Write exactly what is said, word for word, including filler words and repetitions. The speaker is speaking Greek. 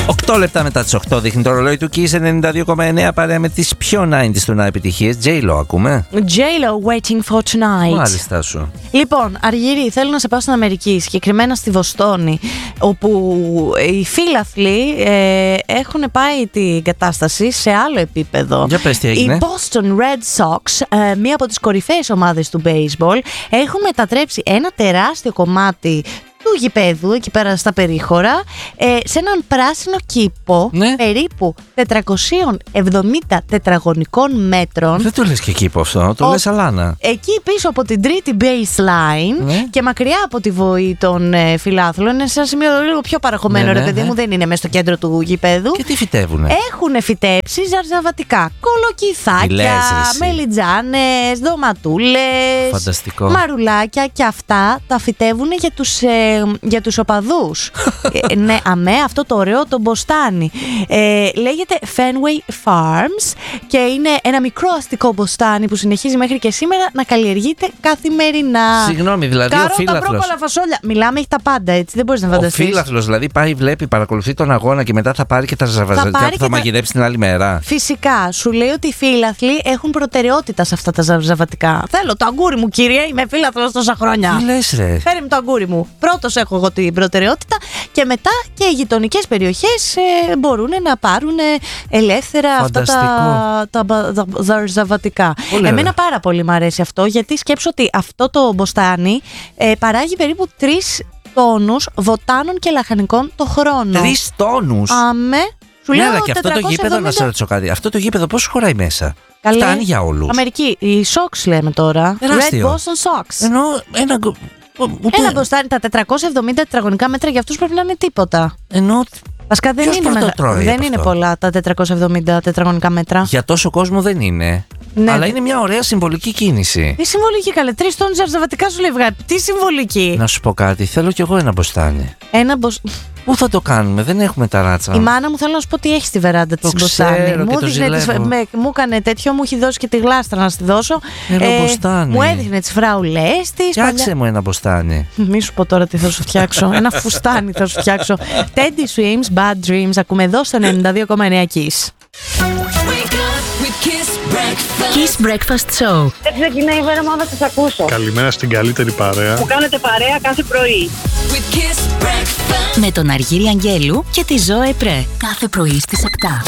οκτώ λεπτά μετά τις οκτώ δείχνει το ρολόι του Kiss ενενήντα δύο κόμμα εννέα παρέα με τις πιο ενενήντα του να επιτυχίες. J-Lo ακούμε. J-Lo waiting for tonight. Μάλιστα σου. Λοιπόν, Αργύρη, θέλω να σε πάω στην Αμερική, συγκεκριμένα στη Βοστόνη, όπου οι φίλαθλοι ε, έχουν πάει την κατάσταση σε άλλο επίπεδο. Για πες τι έγινε. Οι Boston Red Sox, ε, μία από τις κορυφαίες ομάδες του baseball, έχουν μετατρέψει ένα τεράστιο κομμάτι του γηπέδου εκεί πέρα στα περίχωρα ε, σε έναν πράσινο κήπο, ναι, περίπου τετρακόσια εβδομήντα τετραγωνικών μέτρων. Δεν το λες και κήπο αυτό, το Ο, λες αλάνα. Εκεί πίσω από την τρίτη baseline, ναι, και μακριά από τη βοή των ε, φιλάθλων. Είναι σε ένα σημείο λίγο πιο παραχωμένο, ναι, ρε παιδί, ναι, μου, δεν είναι μέσα στο κέντρο του γηπέδου. Και τι φυτεύουνε? Έχουν φυτέψει ζαρζαβατικά, κολοκυθάκια, μελιτζάνες, ντοματούλες, φανταστικό, μαρουλάκια, και αυτά τα φυτεύουν για τους ε, για τους οπαδούς. ε, ναι, αμέ, αυτό το ωραίο το μποστάνι. Ε, λέγεται Fenway Farms και είναι ένα μικρό αστικό μποστάνι που συνεχίζει μέχρι και σήμερα να καλλιεργείται καθημερινά. Συγγνώμη, δηλαδή Καρότα, ο φύλαθλος. μπρόκολα, φασόλια. Μιλάμε, έχει τα πάντα, έτσι. Δεν μπορείς να φανταστείς. Ο φύλαθλος δηλαδή πάει, βλέπει, παρακολουθεί τον αγώνα και μετά θα πάρει και τα ζαβαζατικά που θα μαγειρέψει την άλλη μέρα. Φυσικά. Σου λέει ότι οι φύλαθλοι έχουν προτεραιότητα σε αυτά τα ζαβαζαβατικά. Θέλω το αγκούρι μου, κύριε. Είμαι φύλαθλος τόσα χρόνια. Τι λες, ρε? Φέρε μου το αγκούρι μου. Πρώτος έχω εγώ την προτεραιότητα και μετά και οι γειτονικές περιοχές ε, μπορούν να πάρουν ελεύθερα φανταστικό αυτά τα, τα, τα ζαρζαβατικά. Εμένα πάρα πολύ μου αρέσει αυτό, γιατί σκέψω ότι αυτό το μποστάνι ε, παράγει περίπου τρεις τόνους βοτάνων και λαχανικών το χρόνο. Τρεις τόνους? Αμέ. Σου ναι, λέω αλλά και αυτό το γήπεδο, να σε ρωτήσω κάτι. Αυτό το γήπεδο πώς χωράει μέσα? Καλέ, φτάνει για όλους? Αμερική, οι Sox λέμε τώρα. Τεράστιο. Red Boston Sox. Ενώ ένα... Ούτε... Ένα μποστάνι, τα τετρακόσια εβδομήντα τετραγωνικά μέτρα για αυτούς πρέπει να είναι τίποτα. Ενώ... Βασικά δεν είναι, μεγα... δεν είναι πολλά τα τετρακόσια εβδομήντα τετραγωνικά μέτρα. Για τόσο κόσμο δεν είναι. Ναι, αλλά είναι μια ωραία συμβολική κίνηση. Τι συμβολική, καλέ? Τρεις τόνους ζαρζαβατικά σου λέει βγάλει. Τι συμβολική? Να σου πω κάτι, θέλω κι εγώ ένα μποστάνι. Ένα μποστάνι. Πού θα το κάνουμε, δεν έχουμε ταράτσα. Η μάνα μου, θέλω να σου πω τι έχει στη βεράντα της μποστάνι. Μου, μου έκανε τέτοιο, μου έχει δώσει και τη γλάστρα να στη δώσω. Ένα ε, μποστάνι. Μου έδειχνε τις φράουλές της. Φτιάξε παλιά... μου ένα μποστάνι. Μη σου πω τώρα τι θα σου φτιάξω. Ένα φουστάνι θα σου φτιάξω. Teddy Swims, Bad Dreams. Ακούμε εδώ στο ενενήντα δύο κόμμα εννέα Kiss. Kiss Breakfast Show. Δεν ξεκινάει η μέρα μου, θα σας ακούσω. Καλημέρα στην καλύτερη παρέα. Που κάνετε παρέα κάθε πρωί. Με τον Αργύρη Αγγέλου και τη Ζωέ Πρέ. Κάθε πρωί στις επτά.